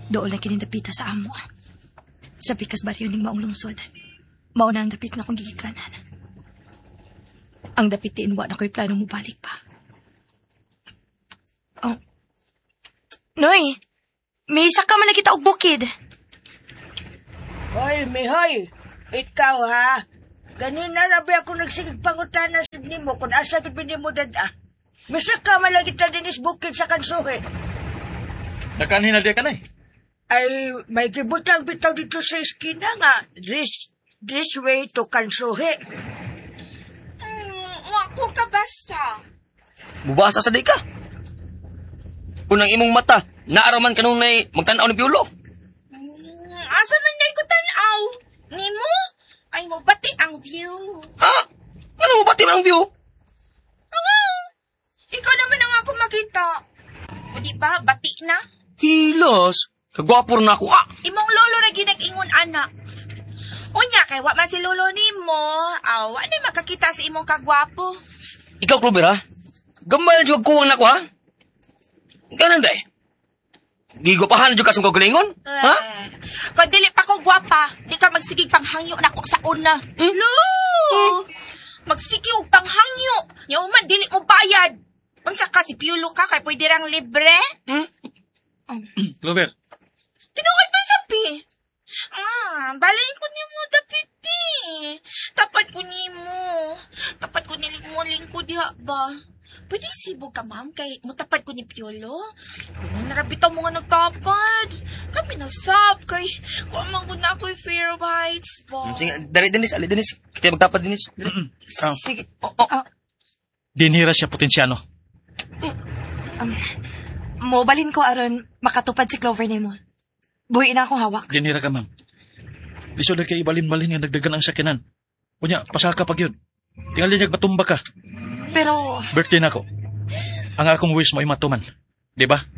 Doon na kinindapita sa amo. Sa pikas baryo ning maong lungsod. Mauna ang dapit na kong gigikanan. Ang dapit tiinwa na ko'y plano mo balik pa. Oh. Noy, may isa ka man na kita og bukid. Hoy, Mihoy, ikaw ha. Ganina rabi ako nagsigig pangutana sa nimo kung asa gipin mo dada. Misa ka man lagi ta dinis bukid sa Kansuhe. Nakanin na diya ka na eh. Ay, may gibutang bitaw dito sa eskina nga. This way to Kansuhe. Wako ka basta. Mubasa sa di ka. Kung ang imong mata, naaraman ka nung magtanaw ni Piolo. Asa man na ko tanaw? Nimo? Ay mo bati ang view. Ha? Ano mo bati ang view? Ikaw naman ang ako makita. O di ba, bati na? Hilos. Kagwapo na ako, Imong lolo na ginag-ingon, anak. Unya, kay wa man si lolo nimo. Wa na makakita sa imong kagwapo. Ikaw, Clover, ha? Gamay na kuwang na ko, ha? Ganun day. Gigupahan na dyan kasong kagalingon? Ha? Kung dili pa ko gwapa, di ka magsigig panghangyo na ko sa una. Lo! Magsigi og panghangyo. Yaman, dili mo bayad. Unsa ka si Piolo ka, kay pwede rang libre? Clover. Tinuod pa sabi. Balay ko ni mo, dapit ni. Tapat ko ni mo. Tapat ko ni mo lingkod diha ba? Pwede sibog ka, ma'am, kay mutapat ko ni Piolo. Kung narabitaw mo nga nagtapad. Kami nasab, kay kung amang ko na ako'y fair bites ba? Sige, dali, Dennis. Ali, Dennis. Kita magtapad, Dennis. Sige. Dinhira siya potensyano. Mobalin ko aron makatupad si Clover nimo. Buhi na akong hawak. Dinhira ka, ma'am. Lisod na kay ibalin-balin nga nagdagan ang sakinan. Kunya, pasaka pag yun. Tingali niya batumba ka. Pero... Birthday na ako. Ang akong wish mo ay matuman. Di ba?